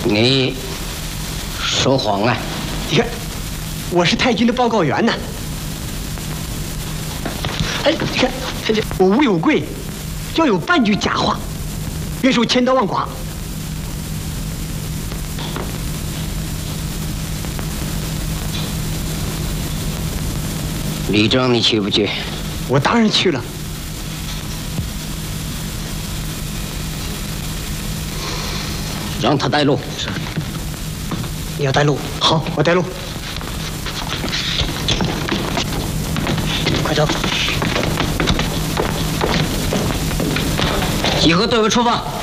你说谎啊！ 你看，我是太君的报告员呢。哎，你看，太君，我无有贵，要有半句假话，愿受千刀万剐。 李征，你去不去？ 我当然去了。 让他带路。 是。你要带路？好，我带路。快走！ 集合队伍出发。